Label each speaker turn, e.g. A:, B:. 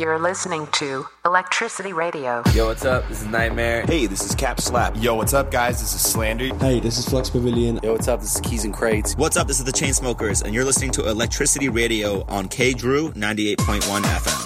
A: You're listening to Electricity Radio.
B: Yo, what's up? This is Nightmare.
C: Hey, this is Cap Slap.
D: Yo, what's up, guys? This is Slander.
E: Hey, this is Flux Pavilion.
F: Yo, what's up? This is Keys and Crates.
G: What's up? This is the Chainsmokers, and you're listening to Electricity Radio on K Drew 98.1 FM.